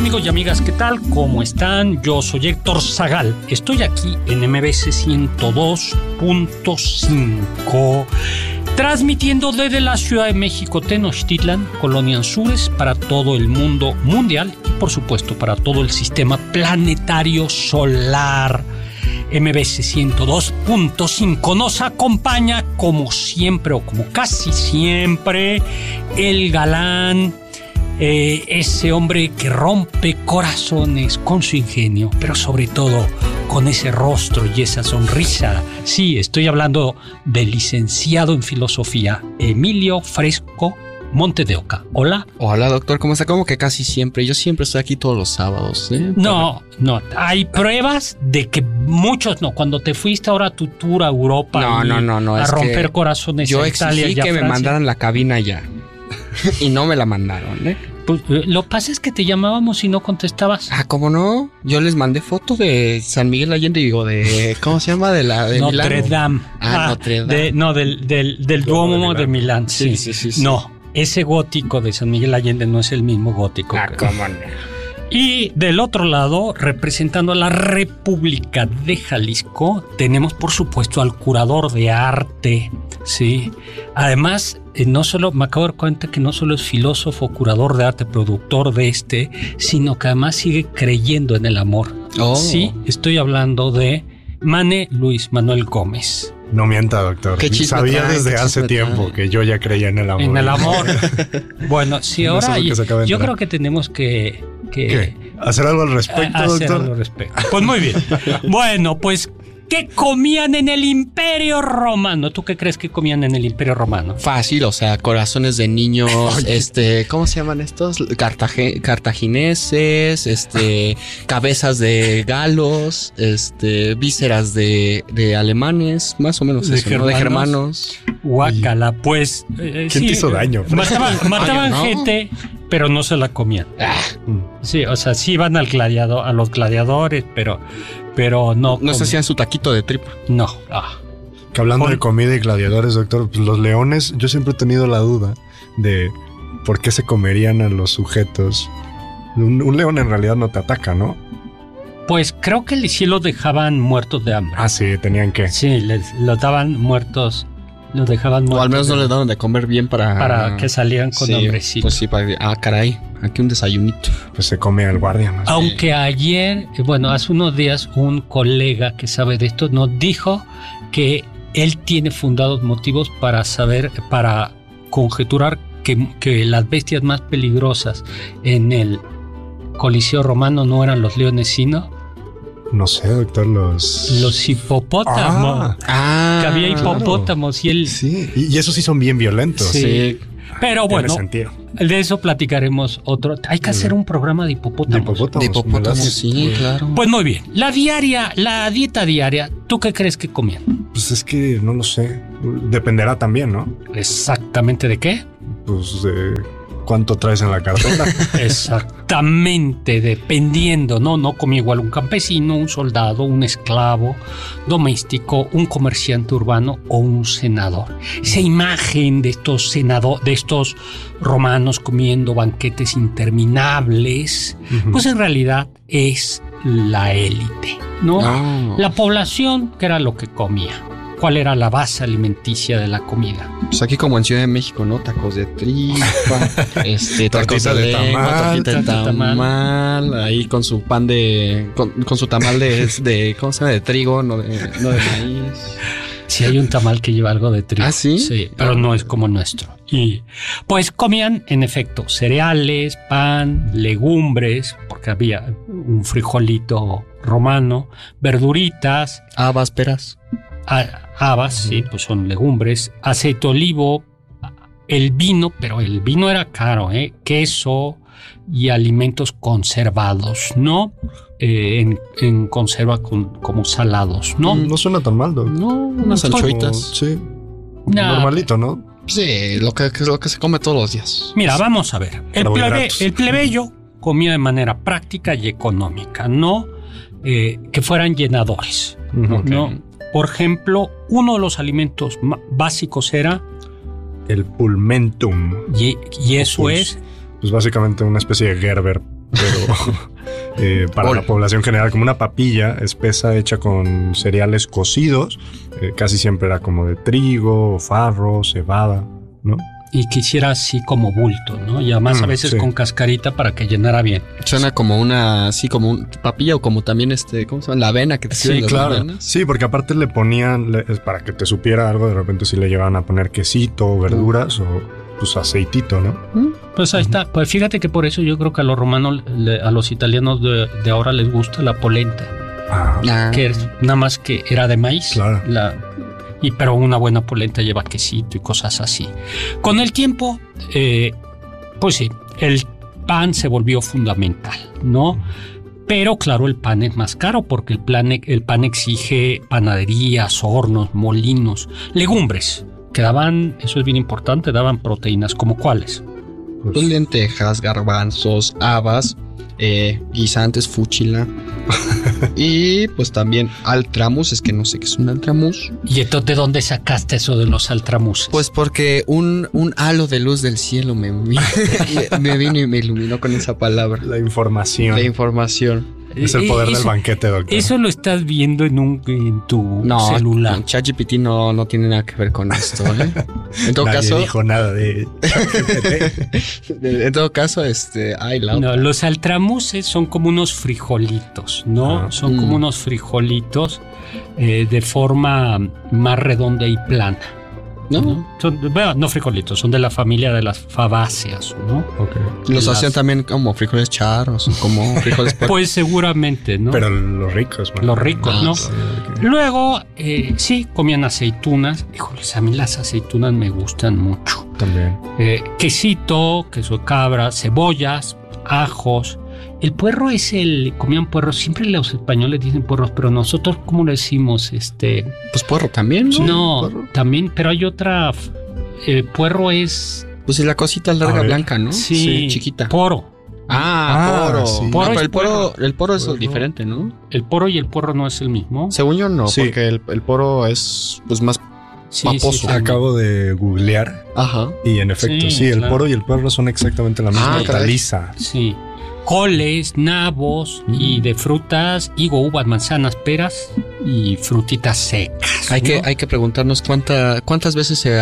amigos y amigas, ¿qué tal? ¿Cómo están? Yo soy Héctor Zagal. Estoy aquí en MBS 102.5, transmitiendo desde la Ciudad de México, Tenochtitlan, Colonia Anzures, para todo el mundo mundial y, por supuesto, para todo el sistema planetario solar. MBS 102.5 nos acompaña, como siempre o como casi siempre, el galán, ese hombre que rompe corazones con su ingenio, pero sobre todo con ese rostro y esa sonrisa. Sí, estoy hablando del licenciado en filosofía Emilio Fresco Monte de Oca. Hola. Hola, doctor, ¿cómo está? Como que casi siempre. Yo siempre estoy aquí todos los sábados, ¿eh? No. Hay pruebas de que muchos no. Cuando te fuiste ahora a tu tour a Europa no, a romper corazones yo en Italia exigí y a que Francia, me mandaran la cabina ya. Y no me la mandaron, ¿eh? Pues, lo que pasa es que te llamábamos y no contestabas. ¿Cómo no? Yo les mandé fotos de San Miguel Allende, digo, de... ¿Cómo se llama? De Notre Milán. Dame. Notre Dame. Del Duomo de Milán. Sí. No, ese gótico de San Miguel Allende no es el mismo gótico. ¿Cómo no? Y del otro lado, representando a la República de Jalisco, tenemos por supuesto al curador de arte, ¿sí? Además, no solo, me acabo de dar cuenta que no solo es filósofo, curador de arte, productor de sino que además sigue creyendo en el amor. Oh. Sí, estoy hablando de Mane Luis Manuel Gómez. No mienta, doctor. Sabía desde hace tiempo que yo ya creía en el amor. En el amor. Bueno, sí, No ahora yo creo que tenemos que ¿hacer algo al respecto, doctor? Pues muy bien. Bueno, pues, ¿qué comían en el Imperio Romano? ¿Tú qué crees que comían en el Imperio Romano? Fácil, o sea, corazones de niños, ¿cómo se llaman estos? Cartagineses, cabezas de galos, vísceras de alemanes, más o menos eso, ¿no? De germanos. Guácala, pues. ¿Quién te hizo daño? Mataban gente, pero no se la comían. Sí, o sea, sí iban a los gladiadores, pero no. No se hacían su taquito de tripa. No. Que hablando de comida y gladiadores, doctor, pues los leones, yo siempre he tenido la duda de por qué se comerían a los sujetos. Un león en realidad no te ataca, ¿no? Pues creo que sí los dejaban muertos de hambre. Sí, tenían que. Sí, los daban muertos. Los dejaban muertos. O al menos no les daban de comer bien para que salieran con hambrecito. Pues sí, caray, aquí un desayunito. Pues se come al guardia más. Aunque ayer, hace unos días, un colega que sabe de esto nos dijo que él tiene fundados motivos para conjeturar que las bestias más peligrosas en el Coliseo romano no eran los leones, sino... No sé, doctor, los hipopótamos. Que había hipopótamos y él... Sí, y esos sí son bien violentos. Sí. Pero bueno, de eso platicaremos otro. Hay que hacer un programa de hipopótamos. De hipopótamos, sí, claro. Pues muy bien. La dieta diaria, ¿tú qué crees que comían? Pues es que no lo sé. Dependerá también, ¿no? ¿Exactamente de qué? Pues de cuánto traes en la cartera. Exactamente, dependiendo, ¿no? No comía igual un campesino, un soldado, un esclavo doméstico, un comerciante urbano o un senador. Esa imagen de estos romanos comiendo banquetes interminables, pues en realidad es la élite, ¿no? La población, que era lo que comía. ¿Cuál era la base alimenticia de la comida? Pues aquí como en Ciudad de México, ¿no? Tacos de tripa, tacos de tortita de tamal, ahí con su pan con su tamal de ¿cómo se llama? De trigo, no de maíz. Sí, hay un tamal que lleva algo de trigo. ¿Ah, sí? Sí, pero no es como nuestro. Y pues comían, en efecto, cereales, pan, legumbres, porque había un frijolito romano, verduritas. Habas, peras. Habas, sí, pues son legumbres, aceite de olivo, el vino, pero el vino era caro, queso y alimentos conservados, ¿no? En conserva como salados, ¿no? No suena tan mal, ¿no? No, unas anchoitas. Sí, normalito, ¿no? Sí, lo que se come todos los días. Mira, vamos a ver. El plebeyo comía de manera práctica y económica, no que fueran llenadores, ¿no? Por ejemplo, uno de los alimentos básicos era el pulmentum. Y eso es... Pues básicamente una especie de Gerber pero para la población general, como una papilla espesa hecha con cereales cocidos, casi siempre era como de trigo, farro, cebada, ¿no? Y quisiera así como bulto, ¿no? Y además a veces con cascarita para que llenara bien. Suena como una, así como un papilla o como también ¿cómo se llama? La avena que te sirven las claro. mañanas. Sí, porque aparte le ponían, para que te supiera algo, de repente sí le llevaban a poner quesito, verduras o pues aceitito, ¿no? Pues ahí está. Pues fíjate que por eso yo creo que a los romanos, a los italianos de ahora les gusta la polenta. Que es, nada más que era de maíz. Claro. Pero una buena polenta lleva quesito y cosas así. Con el tiempo, pues sí, el pan se volvió fundamental, ¿no? Pero claro, el pan es más caro porque el pan exige panaderías, hornos, molinos, legumbres, que daban, eso es bien importante, daban proteínas, ¿como cuáles? Pues lentejas, garbanzos, habas, guisantes, fúchila y pues también altramus. Es que no sé qué es un altramus. ¿Y entonces de dónde sacaste eso de los altramuses? Pues porque un halo de luz del cielo me vino y me iluminó con esa palabra. La información. Es el poder del banquete, doctor. Eso lo estás viendo en tu celular. No, ChatGPT no tiene nada que ver con esto, ¿eh? En todo Nadie caso, dijo nada de en todo caso, los altramuses son como unos frijolitos, ¿no? Son como unos frijolitos de forma más redonda y plana. ¿No? No frijolitos, son de la familia de las fabáceas, ¿no? Okay. Los hacían también como frijoles charros, como frijoles pues seguramente, ¿no? Pero los ricos, ¿no? Los ricos, ¿no? Sí, okay. Luego, sí, comían aceitunas. Híjoles, a mí las aceitunas me gustan mucho. También. Quesito, queso de cabra, cebollas, ajos. El puerro comían puerro, siempre los españoles dicen puerros, pero nosotros, ¿cómo le decimos? Pues puerro también, ¿no? No, ¿puerro? También, pero hay otra. El puerro es. Pues es la cosita larga blanca, ¿no? Sí, chiquita. Poro. Poro. Sí. Poro Pero es el poro es Puerro. diferente, ¿no? El poro y el puerro no es el mismo. Según yo no, Sí. porque el poro es pues más paposo. Acabo de googlear Ajá. y en efecto, Sí, el claro. poro y el puerro son exactamente la misma hortaliza. Sí. Coles, nabos y de frutas, higo, uvas, manzanas, peras y frutitas secas. Hay que preguntarnos cuántas veces se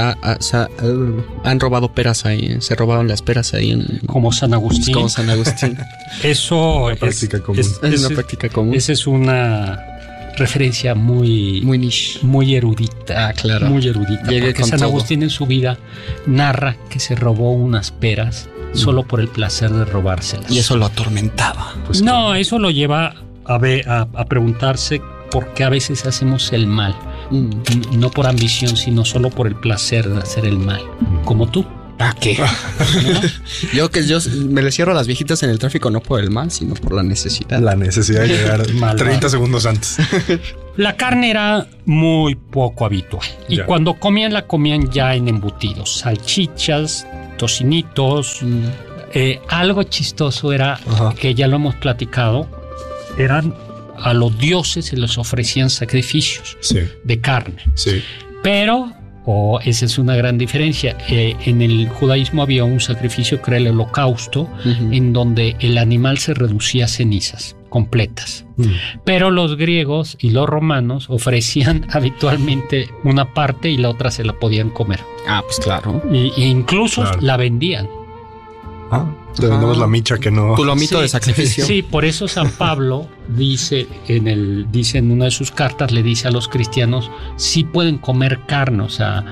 han robado peras ahí. Se robaron las peras ahí como San Agustín. Como San Agustín. Eso Una práctica común. Es una práctica común. Esa es una referencia muy niche. Muy erudita. Claro. Muy erudita. Llegué porque con San todo. Agustín en su vida narra que se robó unas peras solo por el placer de robárselas. Y eso lo atormentaba. Pues no, eso lo lleva a preguntarse por qué a veces hacemos el mal. No por ambición, sino solo por el placer de hacer el mal. Como tú. ¿Qué? ¿No? yo me le cierro a las viejitas en el tráfico no por el mal, sino por la necesidad. La necesidad de llegar Malvado. 30 segundos antes. La carne era muy poco habitual. Y Ya. cuando comían, la comían ya en embutidos. Salchichas, tocinitos. Algo chistoso era que ya lo hemos platicado. A los dioses se les ofrecían sacrificios de carne. Sí. Pero, esa es una gran diferencia. En el judaísmo había un sacrificio que era el holocausto, en donde el animal se reducía a cenizas completas. Pero los griegos y los romanos ofrecían habitualmente una parte y la otra se la podían comer. Pues claro. E incluso la vendían. Te vendemos la micha que no. Tu lomito de sacrificio. Sí, por eso San Pablo dice en una de sus cartas, le dice a los cristianos, sí pueden comer carne, o sea,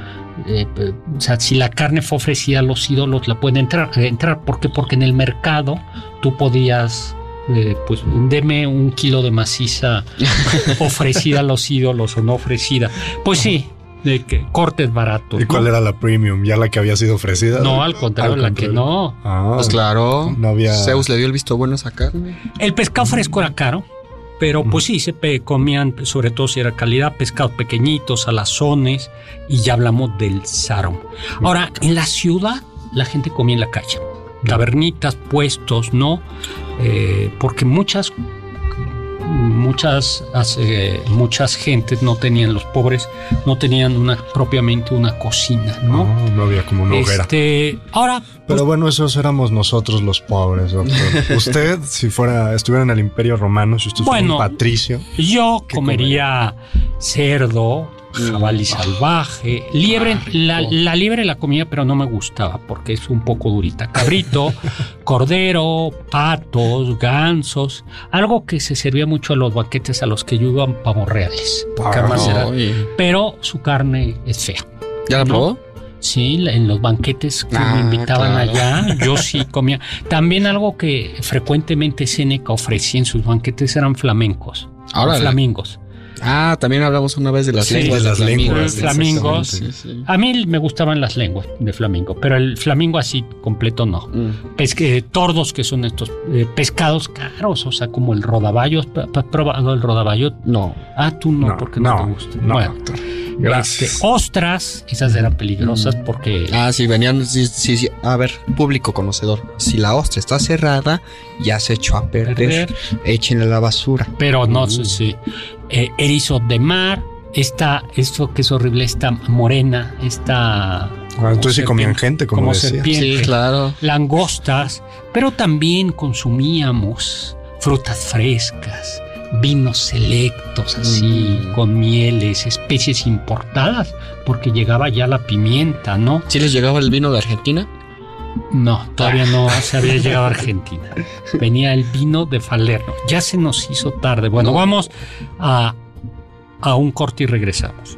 si la carne fue ofrecida a los ídolos, la pueden entrar. ¿Por qué? Porque en el mercado tú podías, pues, deme 1 kilo de maciza ofrecida a los ídolos o no ofrecida. Pues sí. De que cortes baratos. ¿Y cuál era la premium? ¿Ya la que había sido ofrecida? No, al contrario, la que no. Pues claro. No había. Zeus le dio el visto bueno a esa carne. El pescado fresco era caro, pero pues sí, se comían, sobre todo si era calidad, pescados pequeñitos, salazones, y ya hablamos del sarón. Ahora, en la ciudad, la gente comía en la calle. Tabernitas, puestos, ¿no? Porque muchas gentes no tenían, los pobres no tenían propiamente una cocina, ¿no? No había como una hoguera. Ahora, pero bueno, esos éramos nosotros los pobres, doctor. Usted, si estuviera en el Imperio Romano, si usted fuera un patricio, yo comería cerdo, jabalí salvaje, liebre. La liebre la comía, pero no me gustaba porque es un poco durita. Cabrito, cordero, patos, gansos, algo que se servía mucho a los banquetes a los que yo iba, pavos reales. Pero su carne es fea. ¿Ya la probó? Sí, en los banquetes que me invitaban allá, yo sí comía. También algo que frecuentemente Séneca ofrecía en sus banquetes eran flamencos. Flamingos. También hablamos una vez de las lenguas. De las lenguas. Flamingos. Sí. A mí me gustaban las lenguas de flamingo, pero el flamingo así completo no. Tordos, que son estos pescados caros, o sea, como el rodaballo. ¿Has probado el rodaballo? No. Tú no, porque no te gusta. No, bueno, doctor. Gracias. Ostras, esas eran peligrosas porque... sí, venían... Sí. A ver, público conocedor. Si la ostra está cerrada, ya se echó a perder. Échenle la basura. Pero no, sí. Erizos de mar. Esto que es horrible, esta morena, entonces sí comían gente, como decía. Serpiente, sí, claro. Langostas, pero también consumíamos frutas frescas, vinos selectos así, con mieles, especies importadas, porque llegaba ya la pimienta, ¿no? ¿Sí les llegaba el vino de Argentina? No, todavía no se había llegado a Argentina. Venía el vino de Falerno. Ya se nos hizo tarde. Bueno, vamos a un corte y regresamos.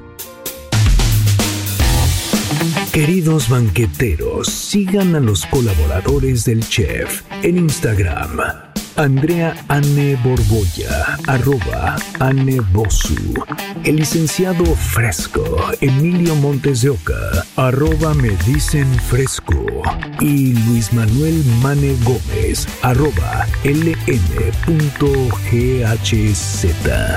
Queridos banqueteros, sigan a los colaboradores del chef en Instagram. Andrea Anne Borbolla, @AnneBosu. El licenciado Fresco, Emilio Montes de Oca, @Me Dicen Fresco. Y Luis Manuel Mane Gómez, @LN.GHZ.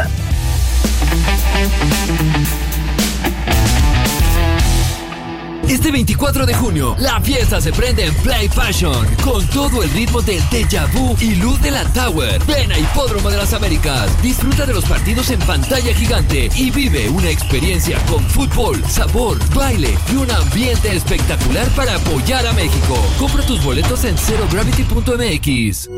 Este 24 de junio, la fiesta se prende en Play Fashion, con todo el ritmo del Deja Vu y luz de la Tower. Ven a Hipódromo de las Américas, disfruta de los partidos en pantalla gigante y vive una experiencia con fútbol, sabor, baile y un ambiente espectacular para apoyar a México. Compra tus boletos en zerogravity.mx.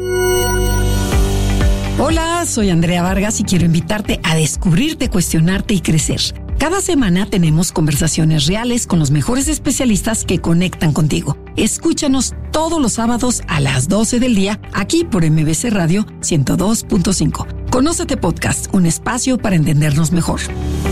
Hola, soy Andrea Vargas y quiero invitarte a descubrirte, cuestionarte y crecer. Cada semana tenemos conversaciones reales con los mejores especialistas que conectan contigo. Escúchanos todos los sábados a las 12 del día, aquí por MBC Radio 102.5. Conócete Podcast, un espacio para entendernos mejor.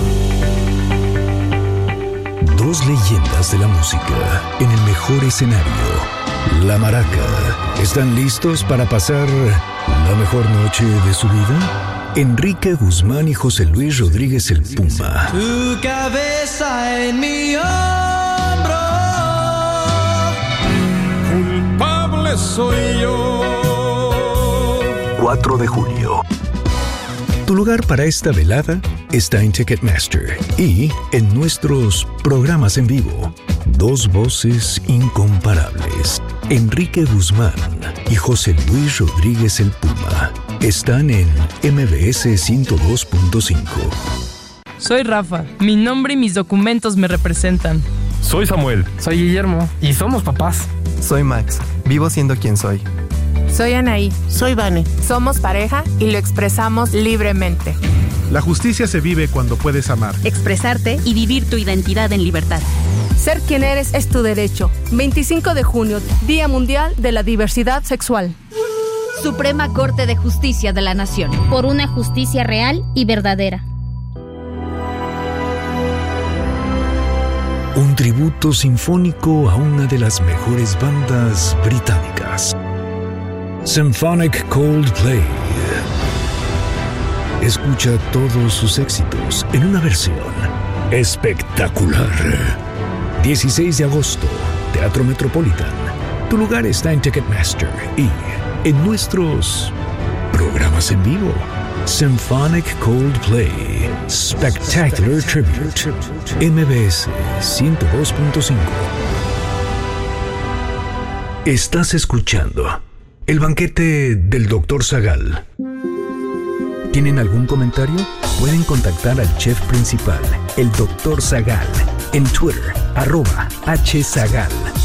Dos leyendas de la música en el mejor escenario. La Maraca. ¿Están listos para pasar la mejor noche de su vida? Enrique Guzmán y José Luis Rodríguez el Puma. Tu cabeza en mi hombro. Culpable soy yo. 4 de julio. Tu lugar para esta velada está en Ticketmaster y en nuestros programas en vivo. Dos voces incomparables. Enrique Guzmán y José Luis Rodríguez el Puma. Están en MBS 102.5. Soy Rafa. Mi nombre y mis documentos me representan. Soy Samuel. Soy Guillermo. Y somos papás. Soy Max. Vivo siendo quien soy. Soy Anaí. Soy Vane. Somos pareja y lo expresamos libremente. La justicia se vive cuando puedes amar, expresarte y vivir tu identidad en libertad. Ser quien eres es tu derecho. 25 de junio, Día Mundial de la Diversidad Sexual. Suprema Corte de Justicia de la Nación. Por una justicia real y verdadera. Un tributo sinfónico a una de las mejores bandas británicas. Symphonic Coldplay. Escucha todos sus éxitos en una versión espectacular. 16 de agosto, Teatro Metropolitan. Tu lugar está en Ticketmaster y en nuestros programas en vivo. Symphonic Coldplay Spectacular Tribute. MBS 102.5. Estás escuchando El Banquete del Dr. Zagal. ¿Tienen algún comentario? Pueden contactar al chef principal, el Dr. Zagal, en Twitter, @hzagal.